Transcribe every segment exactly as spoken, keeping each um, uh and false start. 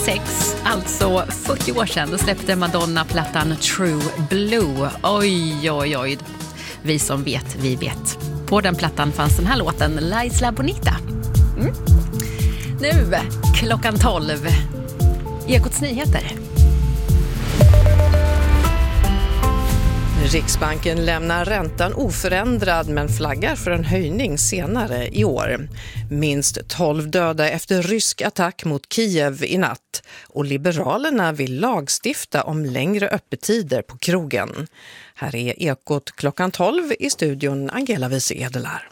nittiosex, alltså fyrtio år sedan, då släppte Madonna plattan True Blue. Oj, oj, oj. Vi som vet, vi vet. På den plattan fanns den här låten, La Isla Bonita. Mm. Nu, klockan tolv. Ekots nyheter. Riksbanken lämnar räntan oförändrad men flaggar för en höjning senare i år. Minst tolv döda efter rysk attack mot Kiev i natt. Och Liberalerna vill lagstifta om längre öppettider på krogen. Här är Ekot klockan tolv, i studion Angela Wiese Edelar.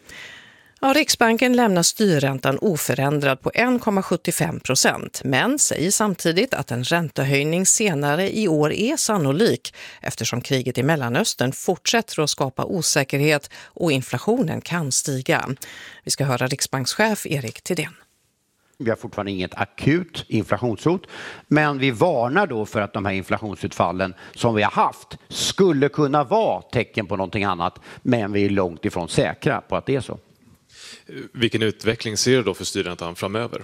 Ja, Riksbanken lämnar styrräntan oförändrad på en komma sjuttiofem procent men säger samtidigt att en räntehöjning senare i år är sannolik eftersom kriget i Mellanöstern fortsätter att skapa osäkerhet och inflationen kan stiga. Vi ska höra riksbankschef Erik Thedéen. Vi har fortfarande inget akut inflationshot, men vi varnar då för att de här inflationsutfallen som vi har haft skulle kunna vara tecken på någonting annat, men vi är långt ifrån säkra på att det är så. Vilken utveckling ser du då för styrräntan framöver?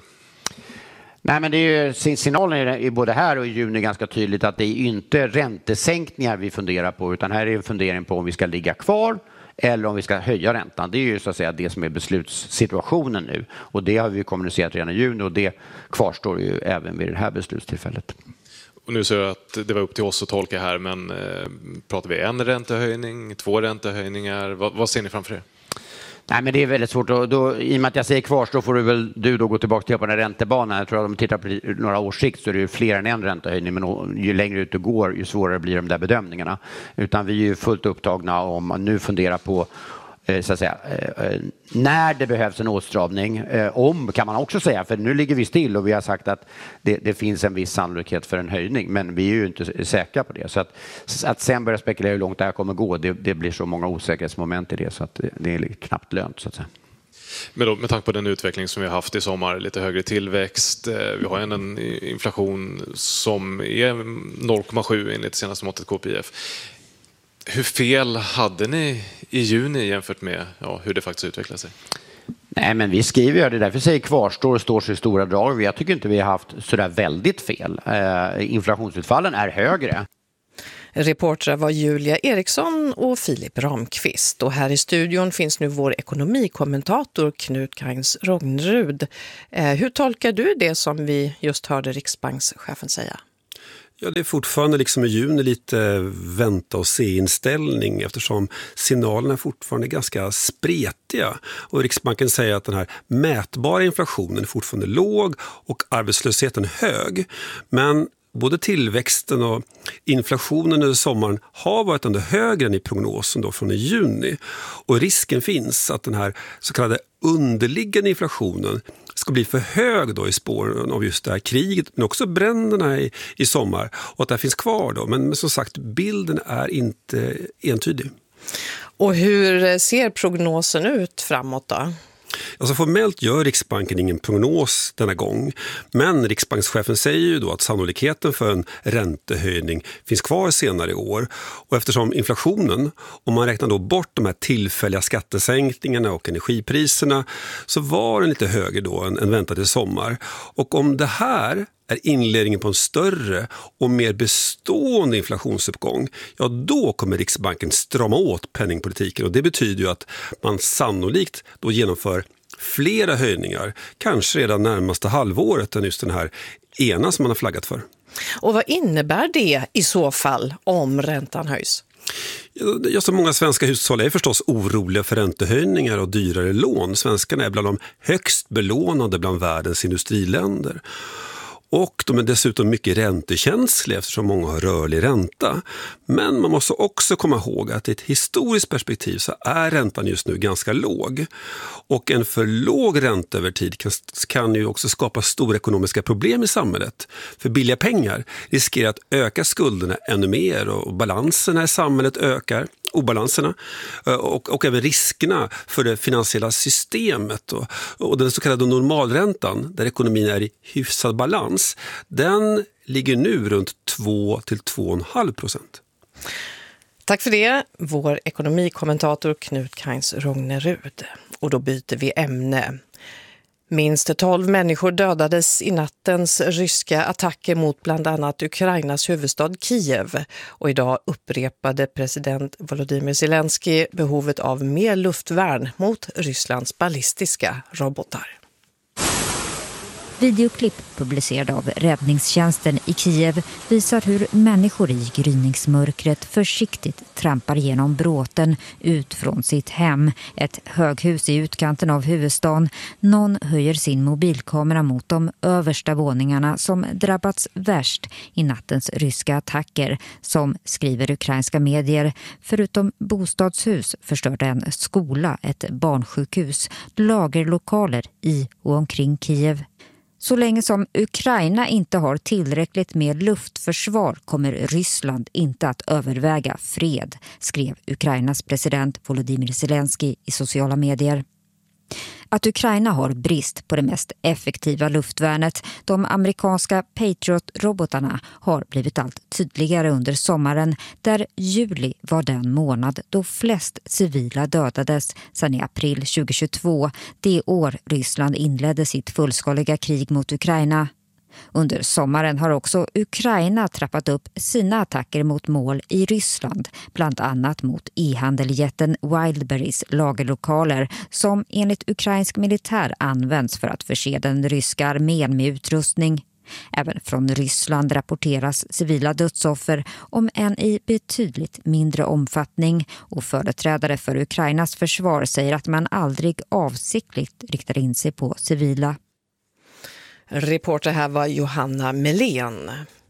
Nej, men det är ju, signalen i både här och i juni ganska tydligt att det är inte räntesänkningar vi funderar på, utan här är en fundering på om vi ska ligga kvar eller om vi ska höja räntan. Det är ju så att säga det som är beslutssituationen nu, och det har vi kommunicerat redan i juni och det kvarstår ju även vid det här beslutstillfället. Och nu ser jag att det var upp till oss att tolka här, men eh, pratar vi en räntehöjning, två räntehöjningar, vad, vad ser ni framför er? Nej, men det är väldigt svårt. Och då, i och med att jag säger kvarstå får du väl du då gå tillbaka till på den här räntebanan. Jag tror att om man tittar på några års sikt så är det ju fler än en räntehöjning. Men ju längre ut du går ju svårare blir de där bedömningarna. Utan vi är ju fullt upptagna om man nu funderar på så att säga, när det behövs en åtstramning, om kan man också säga, för nu ligger vi still och vi har sagt att det, det finns en viss sannolikhet för en höjning, men vi är ju inte säkra på det. Så att, att sen börja spekulera hur långt det här kommer gå, det, det blir så många osäkerhetsmoment i det så att det, det är knappt lönt så att säga. Men då, med tanke på den utveckling som vi har haft i sommar, lite högre tillväxt, vi har en inflation som är noll komma sju enligt senaste måttet K P I F. Hur fel hade ni i juni jämfört med ja, hur det faktiskt utvecklar sig? Nej, men vi skriver ju det, därför säger kvarstår och står sig i stora drag. Jag tycker inte vi har haft sådär väldigt fel. Eh, inflationsutfallen är högre. Reportrar var Julia Eriksson och Filip Ramqvist. Och här i studion finns nu vår ekonomikommentator Knut Kains Rognerud. Eh, hur tolkar du det som vi just hörde riksbankschefen säga? Ja, det är fortfarande liksom i juni lite vänta och se inställning eftersom signalerna är fortfarande ganska spretiga. Och Riksbanken säger att den här mätbara inflationen är fortfarande låg och arbetslösheten hög. Men både tillväxten och inflationen under sommaren har varit ändå högre än i prognosen då från i juni. Och risken finns att den här så kallade underliggande inflationen ska bli för hög då i spåren av just det här kriget, men också bränderna i, i sommar, och att det finns kvar då. Men, men som sagt, bilden är inte entydig. Och hur ser prognosen ut framåt då? Alltså formellt gör Riksbanken ingen prognos denna gång, men riksbankschefen säger ju då att sannolikheten för en räntehöjning finns kvar senare i år. Och eftersom inflationen, om man räknar då bort de här tillfälliga skattesänkningarna och energipriserna, så var den lite högre då än, än väntat i sommar. Och om det här är inledningen på en större och mer bestående inflationsuppgång, ja då kommer Riksbanken strama åt penningpolitiken, och det betyder ju att man sannolikt då genomför flera höjningar, kanske redan närmaste halvåret än just den här ena som man har flaggat för. Och vad innebär det i så fall om räntan höjs? Ja, så många svenska hushåll är förstås oroliga för räntehöjningar och dyrare lån. Svenskarna är bland de högst belånade bland världens industriländer. Och de är dessutom mycket räntekänsliga eftersom många har rörlig ränta. Men man måste också komma ihåg att i ett historiskt perspektiv så är räntan just nu ganska låg. Och en för låg ränta över tid kan, kan ju också skapa stora ekonomiska problem i samhället. För billiga pengar riskerar att öka skulderna ännu mer och balanserna i samhället ökar. Obalanserna och, och även riskerna för det finansiella systemet och, och den så kallade normalräntan där ekonomin är i hyfsad balans, den ligger nu runt två till två komma fem procent. Tack för det, vår ekonomikommentator Knut Kains Rognerud. Och då byter vi ämne. Minst tolv människor dödades i nattens ryska attacker mot bland annat Ukrainas huvudstad Kiev. Och idag upprepade president Volodymyr Zelensky behovet av mer luftvärn mot Rysslands ballistiska robotar. Videoklipp publicerad av räddningstjänsten i Kiev visar hur människor i gryningsmörkret försiktigt trampar genom bråten ut från sitt hem, ett höghus i utkanten av huvudstaden. Någon höjer sin mobilkamera mot de översta våningarna som drabbats värst i nattens ryska attacker, som skriver ukrainska medier. Förutom bostadshus förstörde en skola, ett barnsjukhus, lagerlokaler i och omkring Kiev. Så länge som Ukraina inte har tillräckligt med luftförsvar kommer Ryssland inte att överväga fred, skrev Ukrainas president Volodymyr Zelensky i sociala medier. Att Ukraina har brist på det mest effektiva luftvärnet, de amerikanska Patriot-robotarna, har blivit allt tydligare under sommaren, där juli var den månad då flest civila dödades sedan i april tjugohundratjugotvå, det år Ryssland inledde sitt fullskaliga krig mot Ukraina. Under sommaren har också Ukraina trappat upp sina attacker mot mål i Ryssland, bland annat mot e-handeljätten Wildberries lagerlokaler som enligt ukrainsk militär används för att förse den ryska armén med utrustning. Även från Ryssland rapporteras civila dödsoffer, om en i betydligt mindre omfattning, och företrädare för Ukrainas försvar säger att man aldrig avsiktligt riktar in sig på civila. Reporter här var Johanna Melén.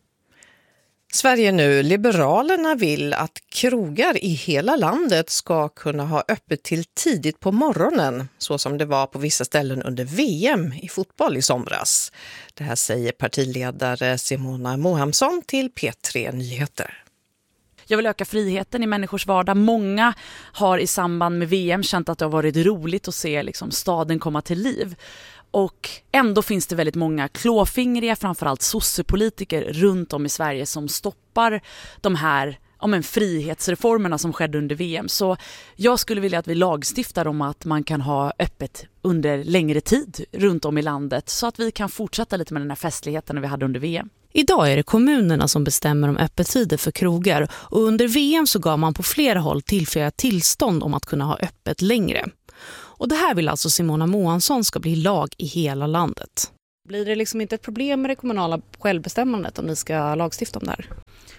Sverige nu. Liberalerna vill att krogar i hela landet ska kunna ha öppet till tidigt på morgonen, så som det var på vissa ställen under V M i fotboll i somras. Det här säger partiledare Simona Mohamsson till P tre Nyheter. Jag vill öka friheten i människors vardag. Många har i samband med V M känt att det har varit roligt att se liksom, staden komma till liv. Och ändå finns det väldigt många klåfingriga, framförallt sossepolitiker runt om i Sverige som stoppar de här ja, men, frihetsreformerna som skedde under V M. Så jag skulle vilja att vi lagstiftar om att man kan ha öppet under längre tid runt om i landet, så att vi kan fortsätta lite med den här festligheten vi hade under V M. Idag är det kommunerna som bestämmer om öppettider för krogar, och under V M så gav man på flera håll tillfälliga tillstånd om att kunna ha öppet längre. Och det här vill alltså Simona Mohamsson ska bli lag i hela landet. Blir det liksom inte ett problem med det kommunala självbestämmandet om ni ska lagstifta om det här?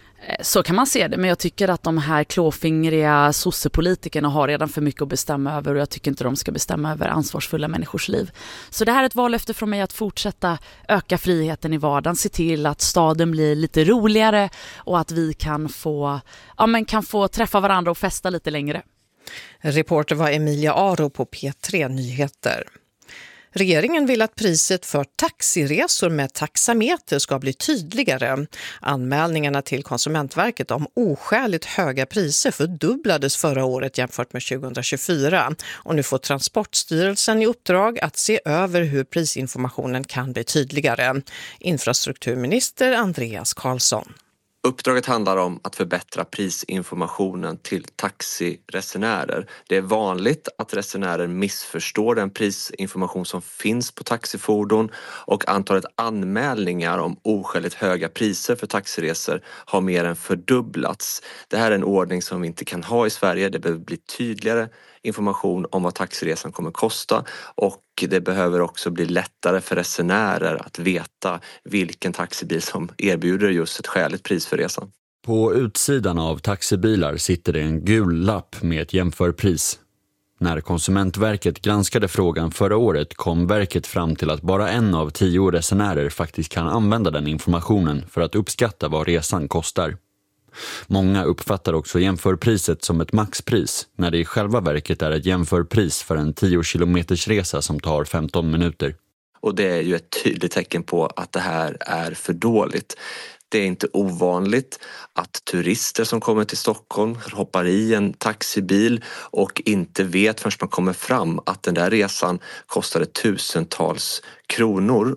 Så kan man se det, men jag tycker att de här klåfingriga sossepolitikerna har redan för mycket att bestämma över, och jag tycker inte de ska bestämma över ansvarsfulla människors liv. Så det här är ett vallöfte från mig att fortsätta öka friheten i vardagen, se till att staden blir lite roligare och att vi kan få, ja, men kan få träffa varandra och festa lite längre. Reporter var Emilia Aro på P tre Nyheter. Regeringen vill att priset för taxiresor med taxameter ska bli tydligare. Anmälningarna till Konsumentverket om oskäligt höga priser fördubblades förra året jämfört med tjugohundratjugofyra. Och nu får Transportstyrelsen i uppdrag att se över hur prisinformationen kan bli tydligare. Infrastrukturminister Andreas Carlson. Uppdraget handlar om att förbättra prisinformationen till taxiresenärer. Det är vanligt att resenärer missförstår den prisinformation som finns på taxifordon, och antalet anmälningar om oskäligt höga priser för taxiresor har mer än fördubblats. Det här är en ordning som vi inte kan ha i Sverige. Det behöver bli tydligare information om vad taxiresan kommer kosta, och det behöver också bli lättare för resenärer att veta vilken taxibil som erbjuder just ett skäligt pris för resan. På utsidan av taxibilar sitter det en gul lapp med ett jämförpris. När Konsumentverket granskade frågan förra året kom verket fram till att bara en av tio resenärer faktiskt kan använda den informationen för att uppskatta vad resan kostar. Många uppfattar också jämförpriset som ett maxpris, när det i själva verket är ett jämförpris för en tio kilometers resa som tar femton minuter. Och det är ju ett tydligt tecken på att det här är för dåligt. Det är inte ovanligt att turister som kommer till Stockholm hoppar i en taxibil och inte vet förrän man kommer fram att den där resan kostade tusentals kronor.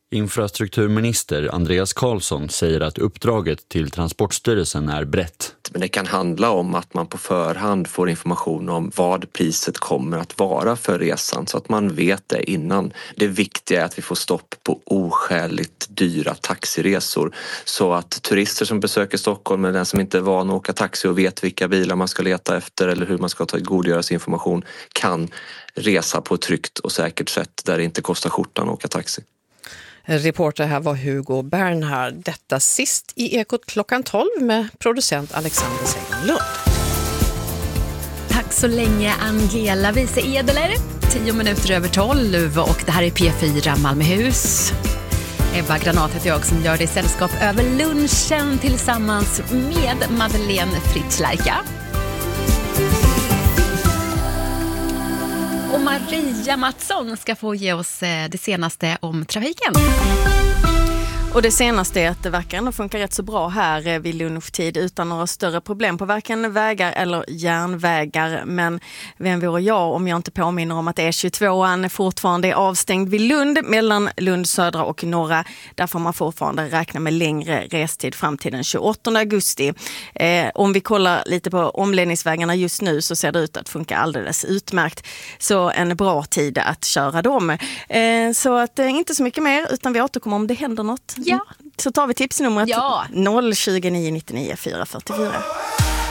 Infrastrukturminister Andreas Carlson säger att uppdraget till Transportstyrelsen är brett. Men det kan handla om att man på förhand får information om vad priset kommer att vara för resan så att man vet det innan. Det viktiga är att vi får stopp på oskäligt dyra taxiresor så att turister som besöker Stockholm eller den som inte är van att åka taxi och vet vilka bilar man ska leta efter eller hur man ska ta godgöra sig information kan resa på ett tryggt och säkert sätt där det inte kostar skjortan att åka taxi. Reporter här var Hugo Bernhard. Detta sist i Ekot klockan tolv med producent Alexander Segenlund. Tack så länge Angela Wiese Edeler. Tio minuter över tolv och det här är P fyra Malmöhus. Ebba Granat heter jag som gör det i sällskap över lunchen tillsammans med Madeleine Fritzlerka. Och Maria Mattsson ska få ge oss det senaste om trafiken. Och det senaste är att det verkar ändå funka rätt så bra här vid lunchtid utan några större problem på varken vägar eller järnvägar. Men vem vore jag om jag inte påminner om att E tjugotvåan fortfarande är avstängd vid Lund mellan Lund södra och norra. Där får man fortfarande räkna med längre restid fram till den tjugoåttonde augusti. Eh, om vi kollar lite på omledningsvägarna just nu så ser det ut att funka alldeles utmärkt. Så en bra tid att köra dem. Eh, så att eh, inte så mycket mer utan vi återkommer om det händer något. Ja. Så tar vi tipsnumret ja. noll tjugo nio nittionio fyra fyrtiofyra.